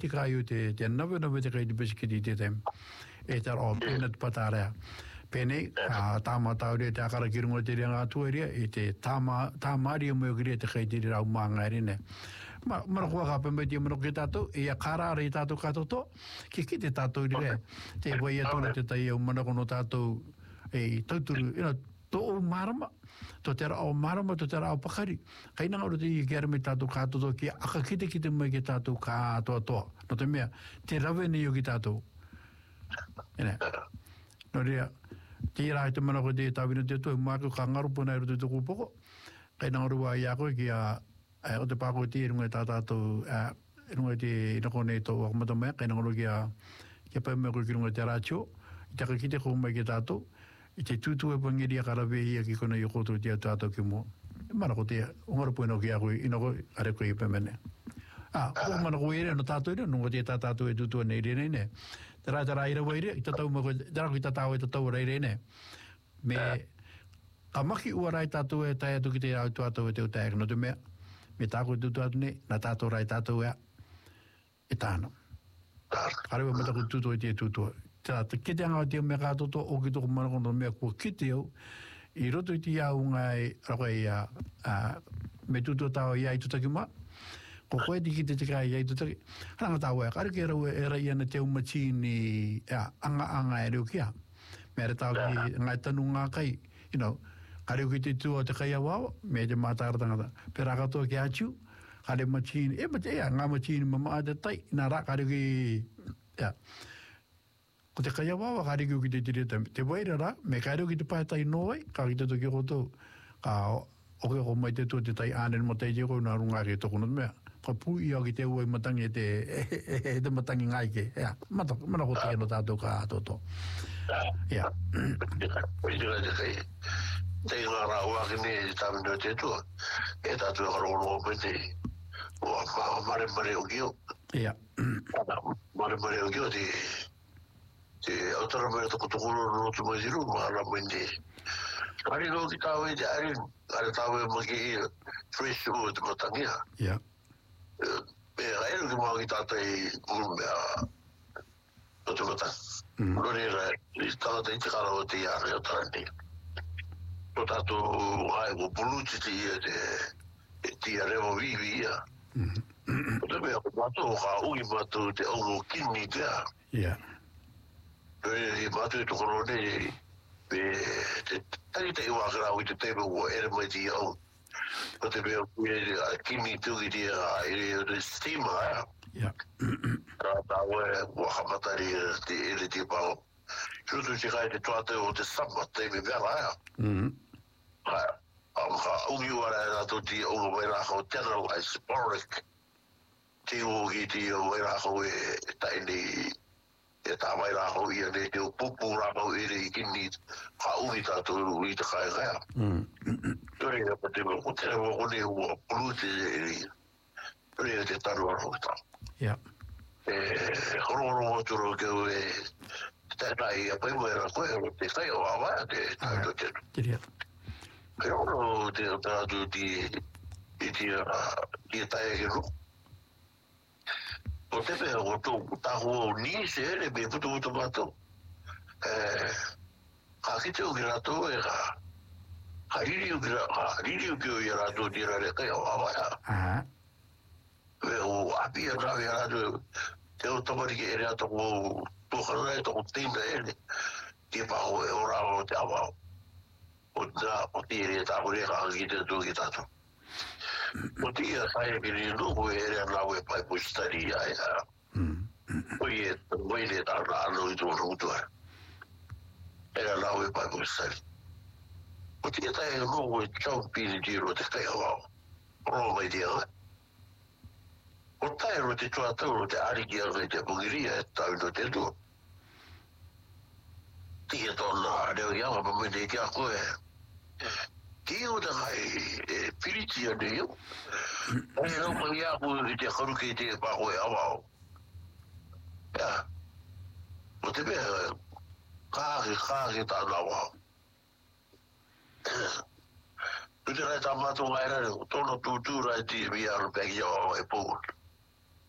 te kai o te nawe te kai te bisikiti te tem. E te ro peanut patarea. Pene, tāma taure te akara kirungo te rea tuaria, e te tāmari o meo kire te kai te rau maanga erine. Mara kua ka pembe te mano ki tātou, e a karara i tātou katoto, ki te tātou rea. Te wai atona te tai au mana kono tātou, e tauturu, tō o marama, tō te rao marama, tō te rao pakari. Kai nanga ora te i kera me tātou katoto, ki aka kite mai ki tātou katoa toa. No te mea, te rawe ni o ki tātou. No rea, te rai te mana ko te tawina te toi, māku ka ngarupo nei roto te kupoko. Kai nanga rua i ako ki o te pāko te runga tā tātou, runga te inako nei tō wakamata mea, kai nanga rua ki a pēmea ko ki runga te rātio, i taka kite ko mai ki tātou, i te tūtua pangiri a karawe ia ki kona i koto te tātou ki mo. Mana ko te ongarupo ino ki ako, inako areko i pēmene. Ko mana ko ere no tātou ere, nunga te tātou e tūtua nei rene ne. Te rā ira waire, i tatau mako, te tatau e tatau rei rene. Me, ka maki ua rai tātou e tai atu ki te rau tātou e te utaek no te mea. Me tāko e tūtua atu ne, na tātou rai tātou ea, e tāna. Karewa mata ko tūtua e te tūtua. Te kite anga o te mea kātoto, o ki toko mana kono mea kua kite au, i roto i te iau ngai, rako me tūtua tāo i ai tutaki maa, ko koe di ki te kai ai tutaki. Haranga tāua e, kare ke rau e rai ana te umachini anga e reo kia. Me re tāu ki ngai tanu ngā kai, kare ki te tua te kai awawa, me te mātāra tangata. Pera katoa ki atiu, kare machini, ngā machini mama a te tai, nā rā kare ki, ko te kai awawa, kare ki te tireta. Te waira rā, me kare ki te paetai noi, ka ki te toki koto, ka oke ko mai te tua te tai ānen mo te iko, nā runga ki toko no mea. Ko pui au ki te ua i matangi e te matangi ngai ke. Mana ko te eno tātou ka atoto. Ia. Pui tika te kai. Te ngā rā ua ki ne tāmino te tua. E tātou e karono o pete. Ua mare o kio. Ia. Mare o kio te autara mea toko tokoro no tu mai ziru. Mahara mai ne. Kari no ki tāwe te arin. Kari tāwe maki i fresh o te matangia. Ia. Me aero ki mahi tātai mea o te mata. Nore rai, i tātai te kara o te iara o tarani. O tātou hai o puluti te ia te rewa vivi ia. O te mea o mātou ka ui mātou te ongo kini tea. Ia. I mātou e tokoro ne, te tari te iwa kara ui te teime ua ere mai te iau. O te mea kimi tuki tia ere o te stima ea. Ia. Rā tāua e wakamatari te ere te pao. Rutu te kai te tuatau o te sama te me vera ea. Ka ungi wara e rātou te ongo mai rākau tēnau ai sporic. Te o ki te o mai rākau e taini e tā mai rākau ia ne te o pupu rākau ere i kini ka ungi tātou i te kai rea. Ture e pa te mo tere mo kone ua puluti ere. Ture e te taru aro ta. Ia. Hororo turo ke o tētai a paimo e rakoe o te kai o awa te tātou tēnu. Tiria. Kei oro te tātou te tai e ru. O te pēr o tō tahu o ni se ere me putu mātou. Ka kite o ki rātou e ka riri o ki o i rātou te rare kai o awaya. O api a rāwe a rātou te o tamari ke ere ato o tōkara e tō tīna ere. Te paho e o rāwa o te awao. O te ere tāpore ka ki te tō ki tātou. O te ia saia ki rin nuku e ere anau e pai po study ai a. O i e waile tā rāno i tō rūtua. Ere anau e pai po study. O te ia tae nuku e chau pini tiro te kai awao. Oro mai te anga. O tae ro te tuatau ro te ariki anga i te pungiria e tau no te tua. Tia tōna reo i anga pa mene ki a koe. Ki o te kai piritia ne iu. E rau mai aku i te karuke i te pako e awao. Ia. O te mea, kāke tāna awao. Tu te rai tā mātou ngai rare, tōna tūtū rai ti mi aru pēki au e pōgona.